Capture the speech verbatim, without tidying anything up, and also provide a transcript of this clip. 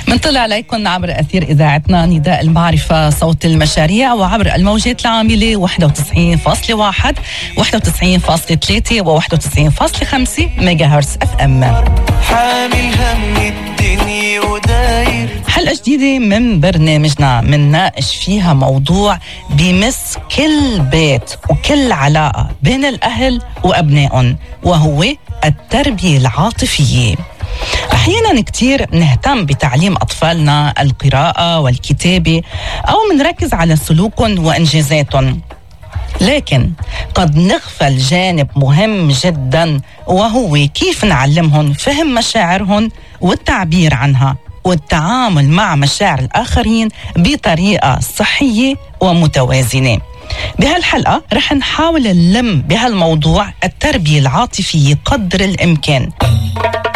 منطلع عليكم عبر أثير إذاعتنا نداء المعرفة صوت المشاريع، وعبر الموجات العاملة واحد وتسعين فاصلة واحد واحد وتسعين فاصلة ثلاثة و واحد وتسعين فاصلة خمسة ميجا هرتز اف ام. حامل هم الدنيا وداير حلقة جديدة من برنامجنا منناقش فيها موضوع بيمس كل بيت وكل علاقة بين الأهل وأبنائهم، وهو التربية العاطفية. أحيانا كتير نهتم بتعليم أطفالنا القراءة والكتابة أو منركز على سلوكهم وإنجازاتهم، لكن قد نغفل جانب مهم جدا، وهو كيف نعلمهم فهم مشاعرهم والتعبير عنها والتعامل مع مشاعر الآخرين بطريقة صحية ومتوازنة. بهالحلقة رح نحاول نلم بهالموضوع التربية العاطفية قدر الإمكان.